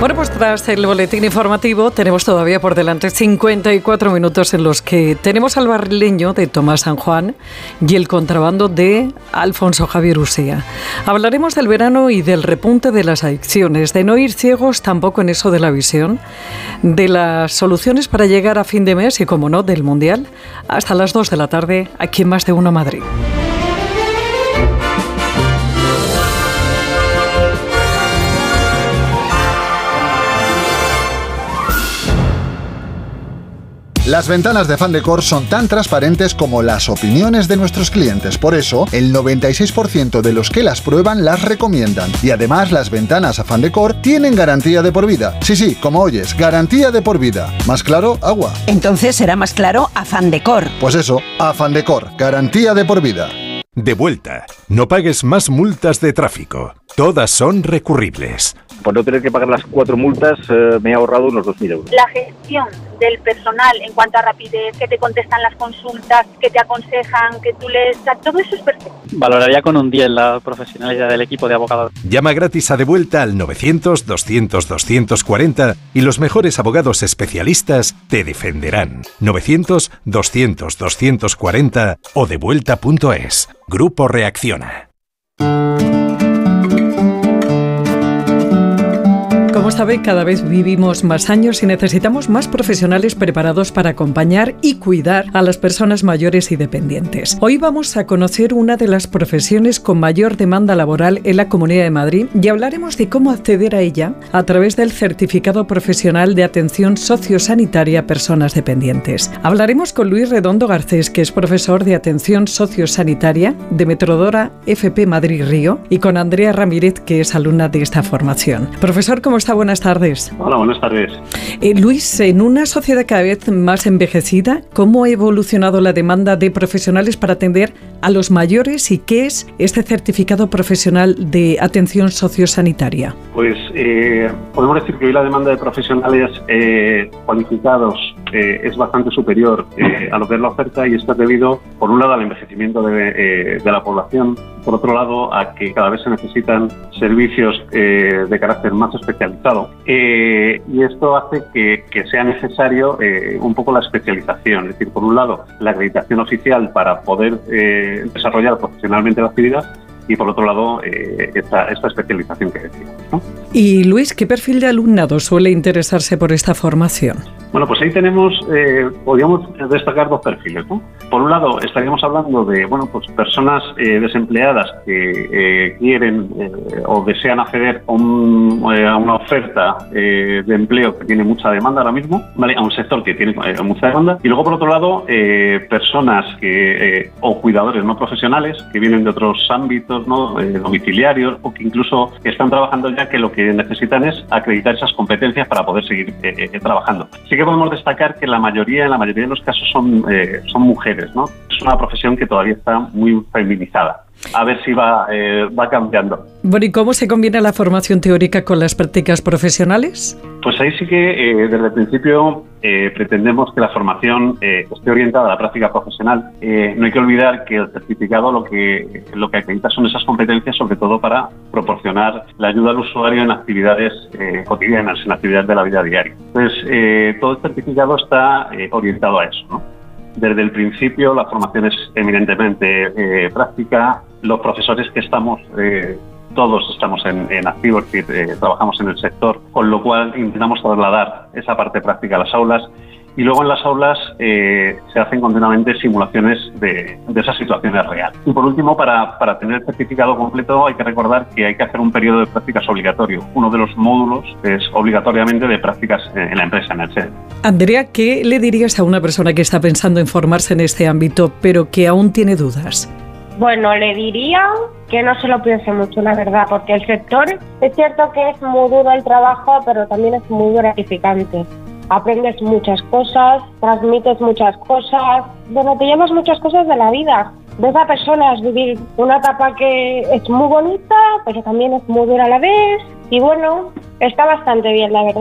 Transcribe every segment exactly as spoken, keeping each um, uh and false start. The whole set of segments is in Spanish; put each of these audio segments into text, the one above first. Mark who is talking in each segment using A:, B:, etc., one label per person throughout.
A: Bueno, pues tras el boletín informativo tenemos todavía por delante cincuenta y cuatro minutos en los que tenemos al barrileño de Tomás San Juan y el contrabando de Alfonso Javier Usía. Hablaremos del verano y del repunte de las adicciones, de no ir ciegos tampoco en eso de la visión, de las soluciones para llegar a fin de mes y, como no, del Mundial, hasta las dos de la tarde aquí en Más de Uno Madrid.
B: Las ventanas de Fandecor son tan transparentes como las opiniones de nuestros clientes. Por eso, el noventa y seis por ciento de los que las prueban las recomiendan. Y además, las ventanas a Fandecor tienen garantía de por vida. Sí, sí, como oyes, garantía de por vida. ¿Más claro? Agua.
C: Entonces será más claro a Fandecor.
B: Pues eso, a Fandecor, garantía de por vida.
D: De vuelta. No pagues más multas de tráfico. Todas son recurribles.
E: Por no tener que pagar las cuatro multas, eh, me he ahorrado unos dos mil euros.
F: La gestión del personal en cuanto a rapidez, que te contestan las consultas, que te aconsejan, que tú les... Todo eso es perfecto.
G: Valoraría con un diez la profesionalidad del equipo de abogados.
D: Llama gratis a De Vuelta al novecientos, doscientos, doscientos cuarenta y los mejores abogados especialistas te defenderán. novecientos, doscientos, doscientos cuarenta o devuelta punto es. Grupo Reacciona.
A: Como sabe, cada vez vivimos más años y necesitamos más profesionales preparados para acompañar y cuidar a las personas mayores y dependientes. Hoy vamos a conocer una de las profesiones con mayor demanda laboral en la Comunidad de Madrid y hablaremos de cómo acceder a ella a través del Certificado Profesional de Atención Sociosanitaria a Personas Dependientes. Hablaremos con Luis Redondo Garcés, que es profesor de Atención Sociosanitaria de Metrodora F P Madrid Río, y con Andrea Ramírez, que es alumna de esta formación. Profesor, ¿cómo está? Buenas tardes.
H: Hola, buenas tardes.
A: Eh, Luis, en una sociedad cada vez más envejecida, ¿cómo ha evolucionado la demanda de profesionales para atender a los mayores y qué es este certificado profesional de atención sociosanitaria?
H: Pues eh, podemos decir que hoy la demanda de profesionales eh, cualificados eh, es bastante superior eh, a lo que es la oferta, y esto es debido, por un lado, al envejecimiento de, eh, de la población, por otro lado, a que cada vez se necesitan servicios eh, de carácter más especializado, eh, y esto hace que, que sea necesario eh, un poco la especialización, es decir, por un lado, la acreditación oficial para poder eh, desarrollar profesionalmente la actividad, y por otro lado, eh, esta, esta especialización que decía, ¿no?
A: Y Luis, ¿qué perfil de alumnado suele interesarse por esta formación?
H: Bueno, pues ahí tenemos, eh, podríamos destacar dos perfiles, ¿no? Por un lado, estaríamos hablando de, bueno, pues personas eh, desempleadas que eh, quieren eh, o desean acceder a, un, eh, a una oferta eh, de empleo que tiene mucha demanda ahora mismo, ¿vale? A un sector que tiene eh, mucha demanda. Y luego, por otro lado, eh, personas que eh, o cuidadores no profesionales que vienen de otros ámbitos, ¿no? Eh, domiciliarios, o que incluso están trabajando ya, que lo que necesitan es acreditar esas competencias para poder seguir eh, eh, trabajando. Sí que podemos destacar que la mayoría, en la mayoría de los casos son, eh, son mujeres, ¿no? Es una profesión que todavía está muy feminizada. A ver si va, eh, va cambiando.
A: Bueno, ¿y cómo se combina la formación teórica con las prácticas profesionales?
H: Pues ahí sí que eh, desde el principio eh, pretendemos que la formación eh, esté orientada a la práctica profesional. Eh, no hay que olvidar que el certificado lo que, lo que acredita son esas competencias, sobre todo para proporcionar la ayuda al usuario en actividades eh, cotidianas, en actividades de la vida diaria. Entonces, eh, todo el certificado está eh, orientado a eso, ¿no? Desde el principio la formación es eminentemente eh, práctica. Los profesores que estamos, eh, todos estamos en, en activo, es decir, eh, trabajamos en el sector, con lo cual intentamos trasladar esa parte práctica a las aulas. Y luego en las aulas eh, se hacen continuamente simulaciones de, de esas situaciones reales. Y por último, para, para tener el certificado completo hay que recordar que hay que hacer un periodo de prácticas obligatorio. Uno de los módulos es obligatoriamente de prácticas en la empresa, en el S E D.
A: Andrea, ¿qué le dirías a una persona que está pensando en formarse en este ámbito, pero que aún tiene dudas?
I: Bueno, le diría que no se lo piense mucho, la verdad, porque el sector es cierto que es muy duro el trabajo, pero también es muy gratificante. Aprendes muchas cosas, transmites muchas cosas, bueno, te llevas muchas cosas de la vida. Ves a personas vivir una etapa que es muy bonita, pero también es muy dura a la vez, y bueno, está bastante bien, la verdad.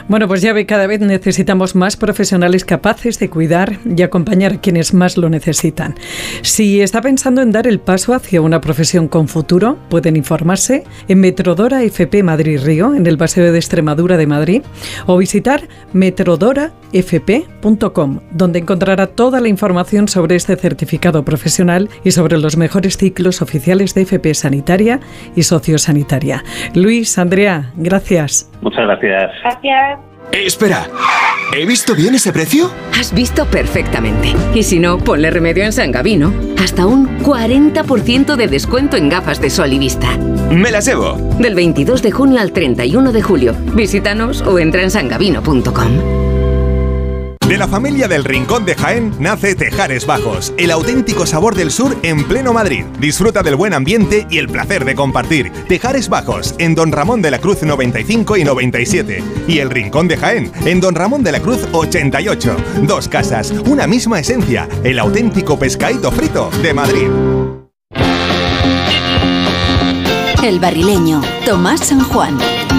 A: Bueno, pues ya ve, cada vez necesitamos más profesionales capaces de cuidar y acompañar a quienes más lo necesitan. Si está pensando en dar el paso hacia una profesión con futuro, pueden informarse en Metrodora F P Madrid Río, en el Paseo de Extremadura de Madrid, o visitar metrodora f p punto com, donde encontrará toda la información sobre este certificado profesional y sobre los mejores ciclos oficiales de F P sanitaria y sociosanitaria. Luis, Andrea, gracias.
H: Muchas gracias.
I: Gracias.
J: Eh, espera, ¿he visto bien ese precio?
K: Has visto perfectamente. Y si no, ponle remedio en San Gavino. Hasta un cuarenta por ciento de descuento en gafas de sol y vista.
J: Me las llevo.
K: Del veintidós de junio al treinta y uno de julio. Visítanos o entra en sangavino punto com.
D: De la familia del Rincón de Jaén nace Tejares Bajos, el auténtico sabor del sur en pleno Madrid. Disfruta del buen ambiente y el placer de compartir. Tejares Bajos, en Don Ramón de la Cruz noventa y cinco y noventa y siete. Y el Rincón de Jaén, en Don Ramón de la Cruz ochenta y ocho. Dos casas, una misma esencia, el auténtico pescadito frito de Madrid.
L: El barrileño, Tomás San Juan.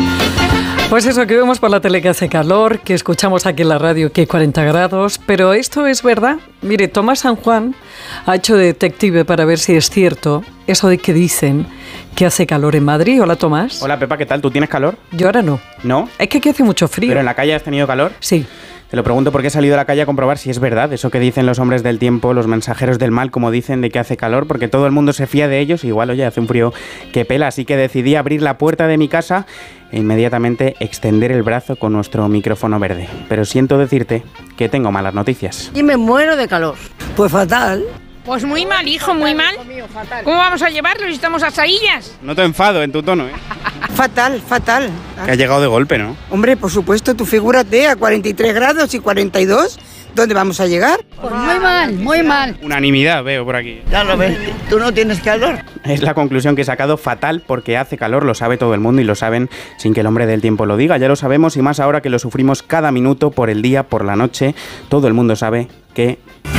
A: Pues eso, que vemos por la tele que hace calor, que escuchamos aquí en la radio que hay cuarenta grados, pero esto es verdad. Mire, Tomás San Juan ha hecho de detective para ver si es cierto eso de que dicen que hace calor en Madrid. Hola, Tomás.
M: Hola, Pepa, ¿qué tal? ¿Tú tienes calor?
A: Yo ahora no.
M: ¿No?
A: Es que aquí hace mucho frío.
M: ¿Pero en la calle has tenido calor?
A: Sí.
M: Te lo pregunto porque he salido a la calle a comprobar si es verdad eso que dicen los hombres del tiempo, los mensajeros del mal, como dicen, de que hace calor, porque todo el mundo se fía de ellos y igual, oye, hace un frío que pela, así que decidí abrir la puerta de mi casa e inmediatamente extender el brazo con nuestro micrófono verde. Pero siento decirte que tengo malas noticias.
N: Y me muero de calor.
O: Pues fatal.
N: Pues muy mal, hijo, muy mal. ¿Cómo vamos a llevarlo si estamos a saillas?
M: No te enfado en tu tono, ¿eh?
O: Fatal, fatal.
M: Que ha llegado de golpe, ¿no?
O: Hombre, por supuesto, tú figúrate a cuarenta y tres grados y cuarenta y dos, ¿dónde vamos a llegar?
N: Pues muy mal, muy mal.
M: Unanimidad veo por aquí.
O: Ya lo ves, tú no tienes calor.
M: Es la conclusión que he sacado, fatal, porque hace calor, lo sabe todo el mundo y lo saben sin que el hombre del tiempo lo diga. Ya lo sabemos y más ahora que lo sufrimos cada minuto, por el día, por la noche. Todo el mundo sabe que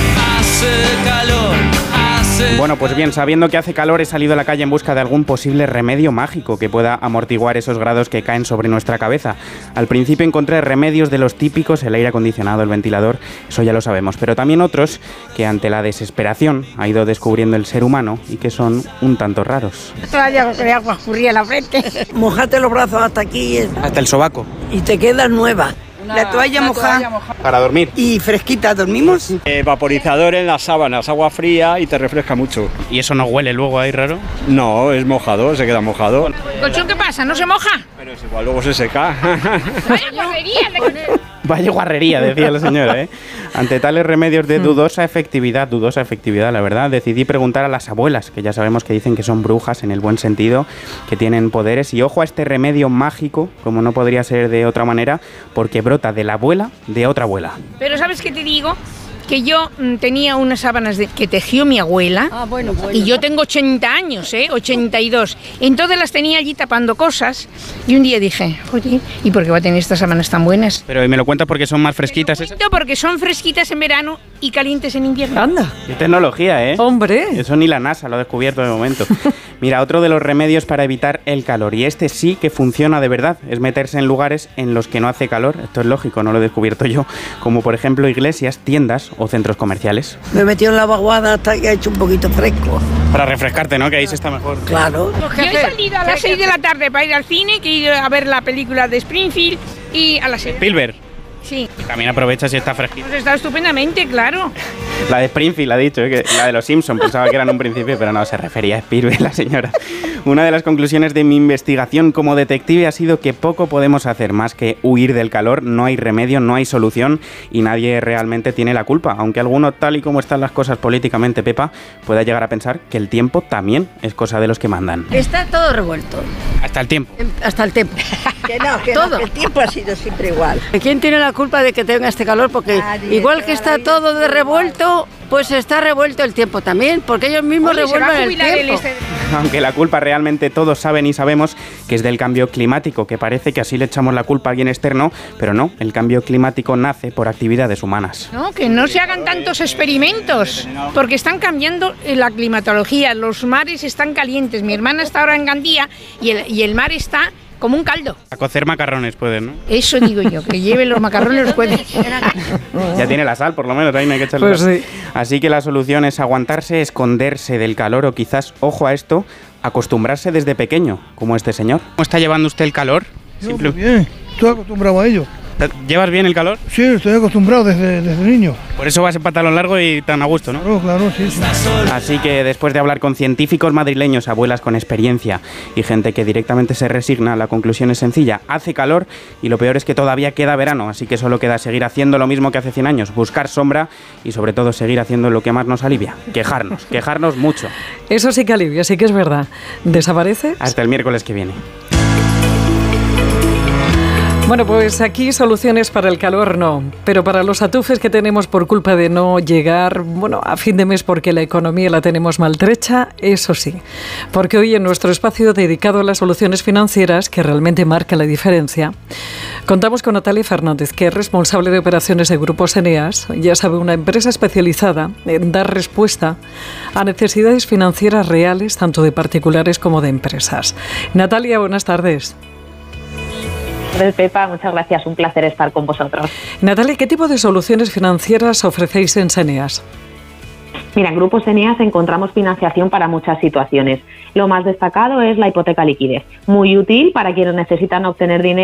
M: hace calor. Bueno, pues bien, sabiendo que hace calor, he salido a la calle en busca de algún posible remedio mágico que pueda amortiguar esos grados que caen sobre nuestra cabeza. Al principio encontré remedios de los típicos, el aire acondicionado, el ventilador, eso ya lo sabemos, pero también otros que ante la desesperación ha ido descubriendo el ser humano y que son un tanto raros.
N: Todavía se le agua escurría la frente.
O: Mojate los brazos hasta aquí
M: Hasta el sobaco.
O: y te quedas nueva. La toalla mojada
M: Para dormir.
O: y fresquita, ¿dormimos?
P: Eh, vaporizador en las sábanas, agua fría y te refresca mucho.
M: ¿Y eso no huele luego ahí raro?
P: No, es mojado, se queda mojado.
N: ¿El colchón qué pasa? ¿No se moja?
P: Pero es igual, luego se seca.
N: Vaya guarrería.
M: Vaya guarrería, decía la señora, ¿eh? Ante tales remedios de dudosa efectividad, dudosa efectividad, la verdad, decidí preguntar a las abuelas, que ya sabemos que dicen que son brujas en el buen sentido, que tienen poderes, y ojo a este remedio mágico, como no podría ser de otra manera, porque brota de la abuela de otra abuela.
N: Pero ¿sabes qué te digo? Que yo mm, tenía unas sábanas de, que tejió mi abuela.
O: Ah, bueno, bueno.
N: Y yo tengo ochenta años, ¿eh? ochenta y dos. Entonces las tenía allí tapando cosas. Y un día dije, oye, ¿y por qué va a tener estas sábanas tan buenas?
M: Pero ¿y me lo cuentas porque son más fresquitas esas?
N: Porque son fresquitas en verano y calientes en invierno.
A: Anda.
M: Qué tecnología, ¿eh?
A: Hombre.
M: Eso ni la NASA lo ha descubierto de momento. Mira, otro de los remedios para evitar el calor, y este sí que funciona de verdad, es meterse en lugares en los que no hace calor. Esto es lógico, no lo he descubierto yo. Como por ejemplo iglesias, tiendas o centros comerciales.
O: Me he metido en la vaguada hasta que ha hecho un poquito fresco.
M: Para refrescarte, ¿no? Que ahí se está mejor.
O: Claro.
N: Yo he salido a las seis de la tarde para ir al cine, que he ido a ver la película de Springfield, y a las seis.
M: Spielberg.
N: Sí.
M: También aprovecha si está fresquito.
N: Pues está estupendamente, claro.
M: La de Springfield ha dicho, ¿eh? Que la de los Simpsons, pensaba que era en un principio, pero no, se refería a Spielberg, la señora. Una de las conclusiones de mi investigación como detective ha sido que poco podemos hacer más que huir del calor, no hay remedio, no hay solución y nadie realmente tiene la culpa, aunque alguno, tal y como están las cosas políticamente, Pepa, pueda llegar a pensar que el tiempo también es cosa de los que mandan.
N: Está todo revuelto.
M: Hasta el tiempo.
N: Hasta el tiempo.
O: Que no, que
N: todo.
O: no, que el tiempo ha sido siempre igual.
N: ¿Quién tiene la culpa de que tenga este calor? Porque
O: Nadie,
N: igual que está todo de revuelto, pues está revuelto el tiempo también, porque ellos mismos
O: Oye,
N: revuelven
O: se va a
N: el
O: jubilar
N: tiempo.
O: el este-
M: Aunque la culpa realmente todos saben y sabemos que es del cambio climático, que parece que así le echamos la culpa a alguien externo, pero no, el cambio climático nace por actividades humanas.
N: No, que no se hagan tantos experimentos, porque están cambiando la climatología, los mares están calientes. Mi hermana está ahora en Gandía y el, y el mar está como un caldo.
M: A cocer macarrones pueden, ¿no?
N: Eso digo yo, que lleve los macarrones los puede.
M: Ya tiene la sal, por lo menos, ahí no hay que echarle
A: Pues
M: sal.
A: sí.
M: Así que la solución es aguantarse, esconderse del calor o quizás, ojo a esto, acostumbrarse desde pequeño, como este señor. ¿Cómo está llevando usted el calor?
Q: Yo, Simple... muy bien, estoy acostumbrado a ello.
M: ¿Llevas bien el calor?
Q: Sí, estoy acostumbrado desde, desde niño.
M: Por eso vas en pantalón largo y tan a gusto, ¿no?
Q: Claro, claro, sí, sí.
M: Así que después de hablar con científicos madrileños, abuelas con experiencia y gente que directamente se resigna, la conclusión es sencilla. Hace calor y lo peor es que todavía queda verano, así que solo queda seguir haciendo lo mismo que hace cien años, buscar sombra y sobre todo seguir haciendo lo que más nos alivia, quejarnos, quejarnos mucho.
A: Eso sí que alivia, sí que es verdad. ¿Desaparece?
M: Hasta el miércoles que viene.
A: Bueno, pues aquí soluciones para el calor no, pero para los atufes que tenemos por culpa de no llegar, bueno, a fin de mes porque la economía la tenemos maltrecha, eso sí. Porque hoy en nuestro espacio dedicado a las soluciones financieras, que realmente marca la diferencia, contamos con Natalia Fernández, que es responsable de operaciones de Grupos Eneas, ya sabe, una empresa especializada en dar respuesta a necesidades financieras reales, tanto de particulares como de empresas. Natalia, buenas tardes.
R: Pepa, muchas gracias, un placer estar con vosotros.
A: Natalia, ¿qué tipo de soluciones financieras ofrecéis en Eneas?
R: Mira, en Grupos Eneas encontramos financiación para muchas situaciones. Lo más destacado es la hipoteca liquidez, muy útil para quienes necesitan obtener dinero